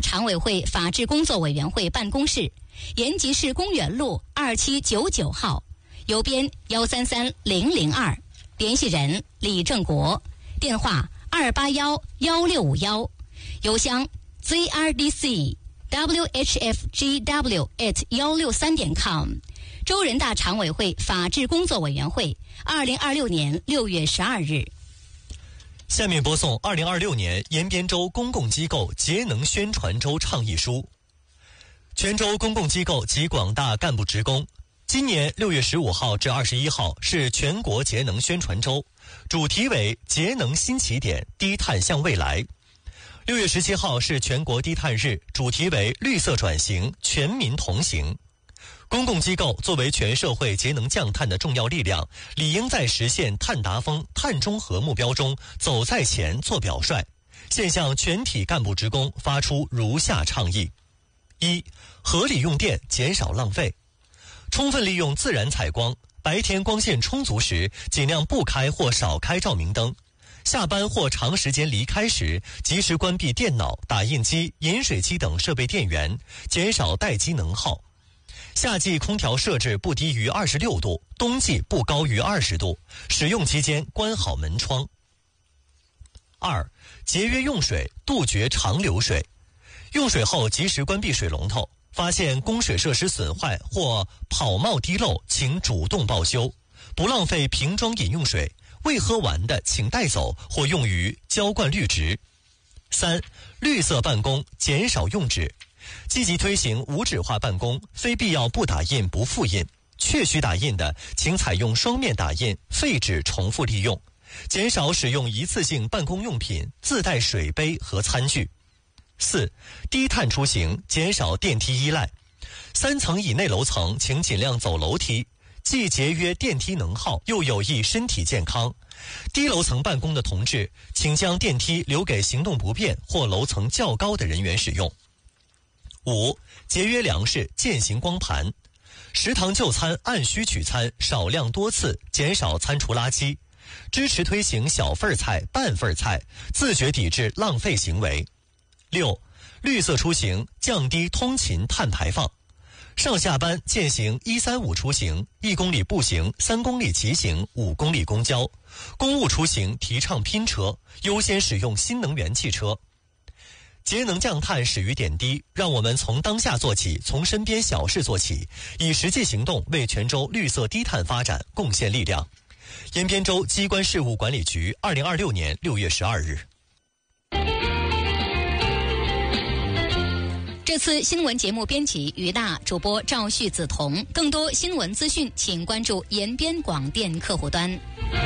常委会法制工作委员会办公室，延吉市公园路2799号，邮编133002，联系人李正国，电话2811651，邮箱 zrdcwhfgw@163.com。州人大常委会法制工作委员会2026年6月12日。 下面播送2026年延边州公共机构节能宣传周倡议书。全州公共机构及广大干部职工，今年6月15号至21号是全国节能宣传周，主题为节能新起点，低碳向未来。6月17号是全国低碳日，主题为绿色转型，全民同行。公共机构作为全社会节能降碳的重要力量，理应在实现碳达峰、碳中和目标中走在前做表率。现向全体干部职工发出如下倡议：一、合理用电，减少浪费，充分利用自然采光，白天光线充足时尽量不开或少开照明灯，下班或长时间离开时及时关闭电脑、打印机、饮水机等设备电源，减少待机能耗。夏季空调设置不低于26度，冬季不高于20度，使用期间关好门窗。二、节约用水，杜绝长流水，用水后及时关闭水龙头，发现供水设施损坏或跑冒滴漏，请主动报修，不浪费瓶装饮用水，未喝完的请带走或用于浇灌绿植。三、绿色办公，减少用纸，积极推行无纸化办公，非必要不打印不复印，确需打印的请采用双面打印，废纸重复利用，减少使用一次性办公用品，自带水杯和餐具。四、低碳出行，减少电梯依赖，3层以内楼层请尽量走楼梯，既节约电梯能耗，又有益身体健康。低楼层办公的同志，请将电梯留给行动不便或楼层较高的人员使用。五、节约粮食，践行光盘，食堂就餐按需取餐，少量多次，减少餐厨垃圾，支持推行小份菜、半份菜，自觉抵制浪费行为。六、绿色出行，降低通勤碳排放，上下班践行135出行，1公里步行，3公里骑行，5公里公交，公务出行提倡拼车，优先使用新能源汽车。节能降碳始于点滴，让我们从当下做起，从身边小事做起，以实际行动为全州绿色低碳发展贡献力量。延边州机关事务管理局2026年6月12日。 这次新闻节目编辑于大，主播赵旭、梓潼。更多新闻资讯，请关注延边广电客户端。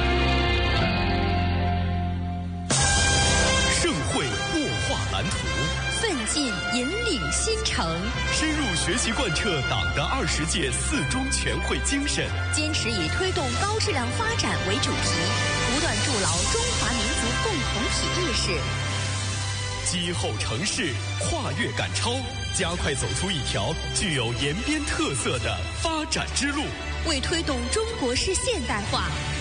盛会擘画蓝图， 奋进引领新城， 深入学习贯彻党的20届4中全会精神， 坚持以推动高质量发展为主题，不断筑牢中华民族共同体意识。 击后城市，跨越赶超，加快走出一条具有延边特色的发展之路， 为推动中国式现代化